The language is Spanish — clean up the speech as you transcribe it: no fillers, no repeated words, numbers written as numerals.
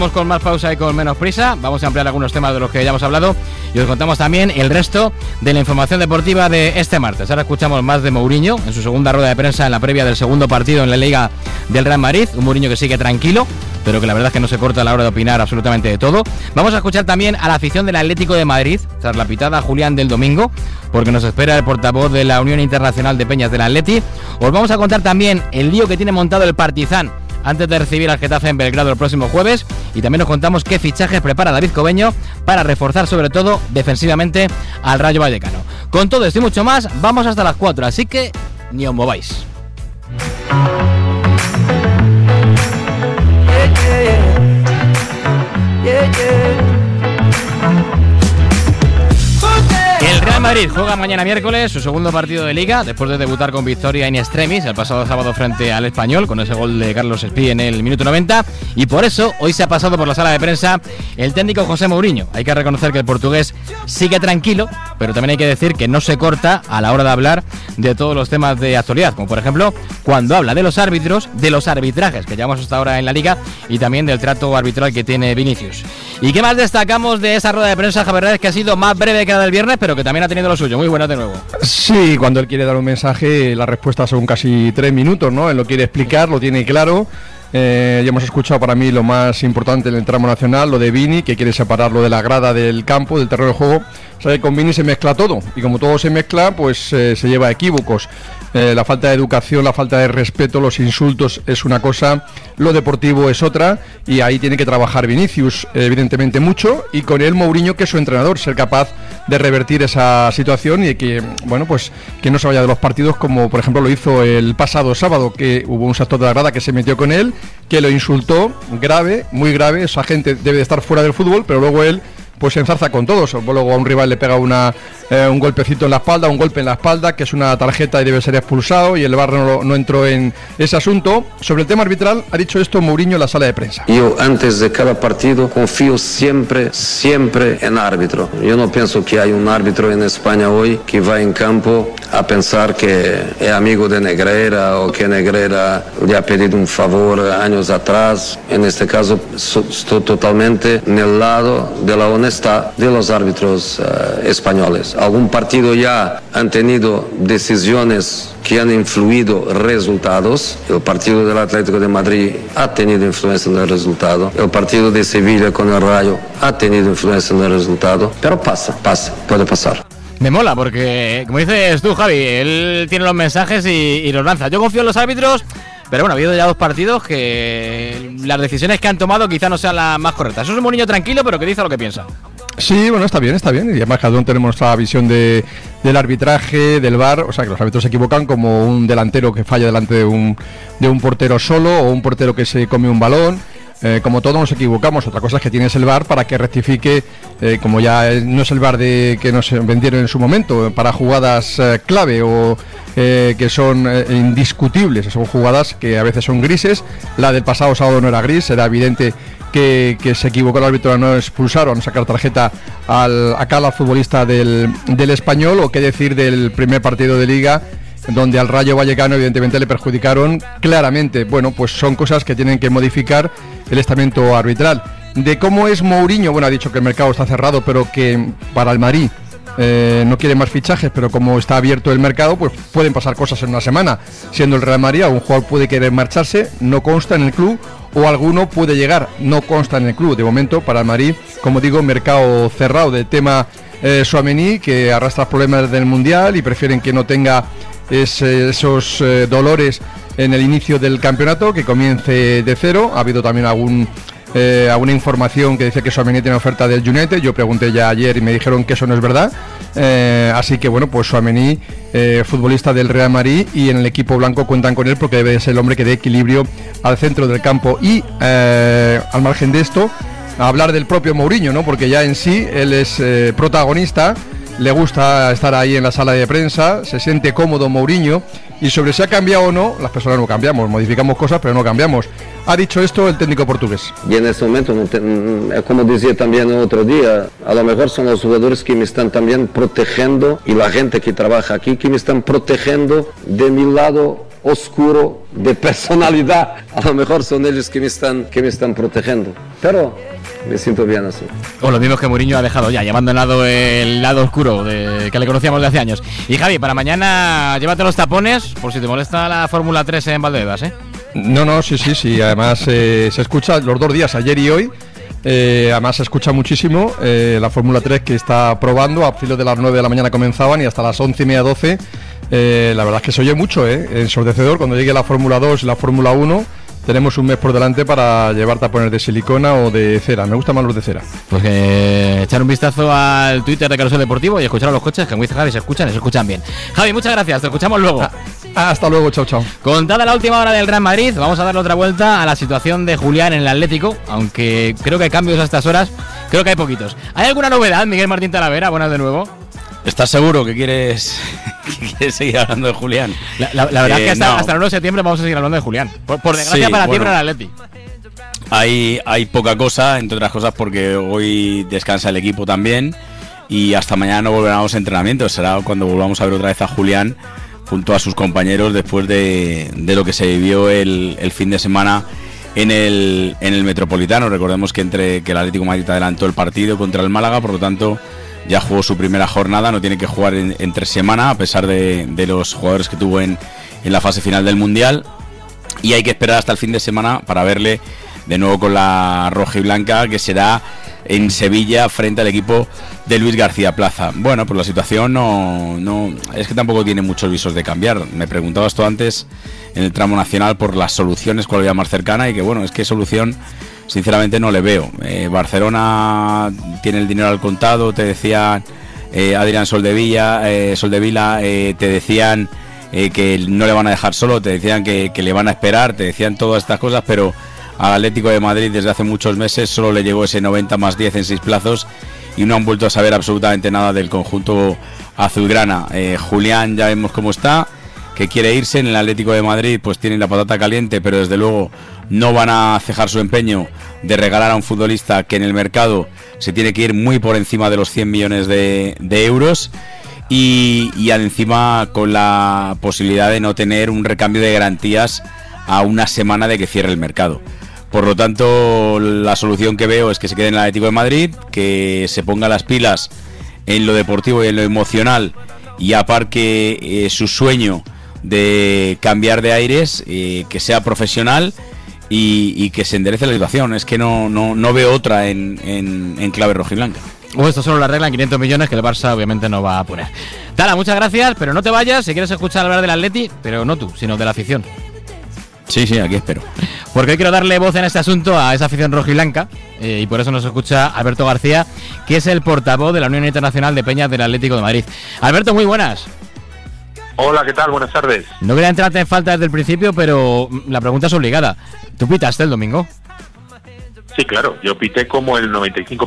Vamos con más pausa y con menos prisa. Vamos a ampliar algunos temas de los que ya hemos hablado y os contamos también el resto de la información deportiva de este martes. Ahora escuchamos más de Mourinho en su segunda rueda de prensa en la previa del segundo partido en la Liga del Real Madrid. Un Mourinho que sigue tranquilo, pero que la verdad es que no se corta a la hora de opinar absolutamente de todo. Vamos a escuchar también a la afición del Atlético de Madrid tras la pitada a Julián del domingo, porque nos espera el portavoz de la Unión Internacional de Peñas del Atleti. Os vamos a contar también el lío que tiene montado el Partizan antes de recibir al Getafe en Belgrado el próximo jueves, y también nos contamos qué fichajes prepara David Cobeño para reforzar sobre todo defensivamente al Rayo Vallecano. Con todo esto y mucho más, vamos hasta las 4, así que ni os mováis. El Real Madrid juega mañana miércoles su segundo partido de Liga, después de debutar con victoria in extremis el pasado sábado frente al Español, con ese gol de Carlos Espí en el minuto 90, y por eso hoy se ha pasado por la sala de prensa el técnico José Mourinho. Hay que reconocer que el portugués sigue tranquilo, pero también hay que decir que no se corta a la hora de hablar de todos los temas de actualidad, como por ejemplo cuando habla de los árbitros, de los arbitrajes que llevamos hasta ahora en la Liga y también del trato arbitral que tiene Vinicius. ¿Y qué más destacamos de esa rueda de prensa, Javier Hernández, que ha sido más breve que la del viernes, pero que también ha tenido lo suyo? Muy buenas de nuevo. Sí, cuando él quiere dar un mensaje, las respuestas son casi 3 minutos, ¿no? Él lo quiere explicar, lo tiene claro. Ya hemos escuchado para mí lo más importante en el tramo nacional, lo de Vini, que quiere separarlo de la grada del campo, del terreno de juego. O sea, que con Vini se mezcla todo, y como todo se mezcla, pues se lleva a equívocos. La falta de educación, la falta de respeto, los insultos es una cosa, lo deportivo es otra, y ahí tiene que trabajar Vinicius, evidentemente mucho, y con él Mourinho, que es su entrenador, ser capaz de revertir esa situación y que, bueno, pues que no se vaya de los partidos como por ejemplo lo hizo el pasado sábado, que hubo un sector de la grada que se metió con él, que lo insultó, grave, muy grave. Esa gente debe de estar fuera del fútbol, pero luego él pues se enzarza con todos. Luego a un rival le pega un golpecito en la espalda, un golpe en la espalda, que es una tarjeta y debe ser expulsado, y el VAR no entró en ese asunto. Sobre el tema arbitral, ha dicho esto Mourinho en la sala de prensa. Yo antes de cada partido confío siempre en árbitro. Yo no pienso que hay un árbitro en España hoy que va en campo a pensar que es amigo de Negreira o que Negreira le ha pedido un favor años atrás. En este caso estoy totalmente en el lado de la honestidad de los árbitros españoles. Algún partido ya han tenido decisiones que han influido resultados. El partido del Atlético de Madrid ha tenido influencia en el resultado. El partido de Sevilla con el Rayo ha tenido influencia en el resultado. Pero pasa, puede pasar. Me mola porque, como dices tú, Javi, él tiene los mensajes y los lanza. Yo confío en los árbitros, pero bueno, ha habido ya 2 partidos que las decisiones que han tomado quizá no sean las más correctas. Eso es un niño tranquilo, pero que dice lo que piensa. Sí, bueno, está bien. Y además cada uno tenemos nuestra visión del arbitraje, del VAR. O sea, que los árbitros se equivocan, como un delantero que falla delante de un portero solo, o un portero que se come un balón. Como todos nos equivocamos. Otra cosa es que tienes el VAR para que rectifique, como ya no es el VAR que nos vendieron en su momento, para jugadas clave o que son indiscutibles. Son jugadas que a veces son grises. La del pasado sábado no era gris, era evidente que se equivocó el árbitro a no expulsar o a no sacar tarjeta al futbolista del Español. O qué decir del primer partido de Liga, donde al Rayo Vallecano evidentemente le perjudicaron claramente. Bueno, pues son cosas que tienen que modificar el estamento arbitral. De cómo es Mourinho, bueno, ha dicho que el mercado está cerrado, pero que para el Madrid no quiere más fichajes, pero como está abierto el mercado, pues pueden pasar cosas en una semana. Siendo el Real Madrid, algún jugador puede querer marcharse, no consta en el club, o alguno puede llegar, no consta en el club. De momento, para el Madrid, como digo, mercado cerrado. Del tema Tchouaméni, que arrastra problemas del Mundial y prefieren que no tenga esos dolores en el inicio del campeonato, que comience de cero. Ha habido también alguna información que decía que Tchouaméni tiene oferta del United. Yo pregunté ya ayer y me dijeron que eso no es verdad. Así que bueno, pues Tchouaméni, futbolista del Real Madrid, y en el equipo blanco cuentan con él porque debe ser el hombre que dé equilibrio al centro del campo. Y al margen de esto, a hablar del propio Mourinho, ¿no? Porque ya en sí él es protagonista. Le gusta estar ahí en la sala de prensa, se siente cómodo Mourinho, y sobre si ha cambiado o no, las personas no cambiamos, modificamos cosas pero no cambiamos. Ha dicho esto el técnico portugués. Y en este momento, como decía también el otro día, a lo mejor son los jugadores que me están también protegiendo, y la gente que trabaja aquí que me están protegiendo de mi lado oscuro de personalidad. A lo mejor son ellos que me están protegiendo, pero me siento bien así. O lo mismo que Mourinho ha dejado ya, llevando el lado oscuro que le conocíamos de hace años. Y Javi, para mañana llévate los tapones, por si te molesta la Fórmula 3 en Valdebebas, ¿eh? No, sí. Además se escucha los 2 días, ayer y hoy. Además se escucha muchísimo la Fórmula 3 que está probando. A filo de las 9 de la mañana comenzaban y hasta las 11:30, 12. La verdad es que se oye mucho, ensordecedor. Cuando llegue la Fórmula 2 y la Fórmula 1 tenemos un mes por delante para llevar tapones de silicona o de cera. Me gustan más los de cera. Pues echar un vistazo al Twitter de Carrusel Deportivo y escuchar a los coches, que como dice Javi, se escuchan bien. Javi, muchas gracias, te escuchamos luego. Hasta luego, chao. Contada la última hora del Real Madrid, vamos a darle otra vuelta a la situación de Julián en el Atlético, aunque creo que hay cambios a estas horas, creo que hay poquitos. ¿Hay alguna novedad, Miguel Martín Talavera? Buenas de nuevo. ¿Estás seguro que quieres seguir hablando de Julián? La verdad es que hasta el 1 de septiembre vamos a seguir hablando de Julián. Por desgracia para ti, para el Atleti. Hay poca cosa, entre otras cosas porque hoy descansa el equipo también y hasta mañana no volverán a los entrenamientos. Será cuando volvamos a ver otra vez a Julián junto a sus compañeros después de lo que se vivió el fin de semana en el Metropolitano. Recordemos que el Atlético de Madrid adelantó el partido contra el Málaga, por lo tanto ya jugó su primera jornada, no tiene que jugar entre semana a pesar de los jugadores que tuvo en la fase final del Mundial, y hay que esperar hasta el fin de semana para verle de nuevo con la roja y blanca, que será en Sevilla frente al equipo de Luis García Plaza. Bueno, pues la situación no es que tampoco tiene muchos visos de cambiar. Me preguntabas tú antes en el tramo nacional por las soluciones, cuál era más cercana, y que bueno, es que solución sinceramente no le veo. Barcelona tiene el dinero al contado, te decían Adrián Soldevila, te decían que no le van a dejar solo, te decían que le van a esperar, te decían todas estas cosas, pero al Atlético de Madrid desde hace muchos meses solo le llegó ese 90+10 en 6 plazos y no han vuelto a saber absolutamente nada del conjunto azulgrana. Julián ya vemos cómo está, que quiere irse. En el Atlético de Madrid pues tienen la patata caliente, pero desde luego no van a cejar su empeño de regalar a un futbolista que en el mercado se tiene que ir muy por encima de los 100 millones de euros y encima con la posibilidad de no tener un recambio de garantías a una semana de que cierre el mercado. Por lo tanto, la solución que veo es que se quede en el Atlético de Madrid, que se ponga las pilas en lo deportivo y en lo emocional y aparque su sueño de cambiar de aires, que sea profesional y que se enderece la situación. Es que no veo otra en clave rojiblanca. O esto solo la regla en 500 millones que el Barça obviamente no va a poner. Tala, muchas gracias, pero no te vayas si quieres escuchar hablar del Atleti, pero no tú, sino de la afición. Sí, aquí espero. Porque hoy quiero darle voz en este asunto a esa afición rojiblanca, y por eso nos escucha Alberto García, que es el portavoz de la Unión Internacional de Peñas del Atlético de Madrid. Alberto, muy buenas. Hola, ¿qué tal? Buenas tardes. No quería entrarte en falta desde el principio, pero la pregunta es obligada. ¿Tú pitaste el domingo? Sí, claro. Yo pité como el 95%